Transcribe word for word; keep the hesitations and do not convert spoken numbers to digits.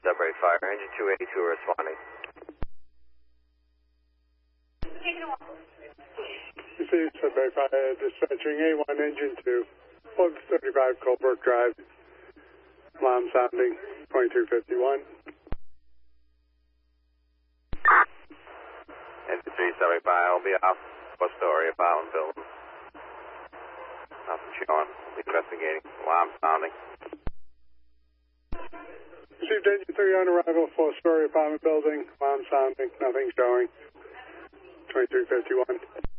Sudbury Fire, engine two eighty-two responding. This is Sudbury Fire dispatching A one, engine two, one thirty-five Colebrook Drive. Alarm sounding, twenty-two fifty-one. Engine three, Sudbury Fire, will be off. Four story apartment building. Nothing showing. Investigating. Alarm sounding. Received engine three on arrival, four-story apartment building. Alarm sounding. Nothing showing. twenty-three fifty-one.